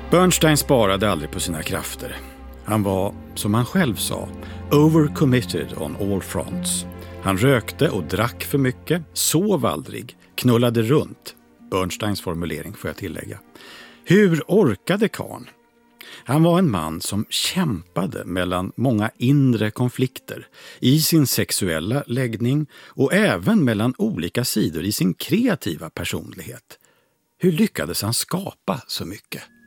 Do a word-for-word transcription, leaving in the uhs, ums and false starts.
Bernstein sparade aldrig på sina krafter. Han var, som han själv sa, overcommitted on all fronts. Han rökte och drack för mycket, sov aldrig, knullade runt. Bernsteins formulering får jag tillägga. Hur orkade karln? Han var en man som kämpade mellan många inre konflikter i sin sexuella läggning och även mellan olika sidor i sin kreativa personlighet. Hur lyckades han skapa så mycket?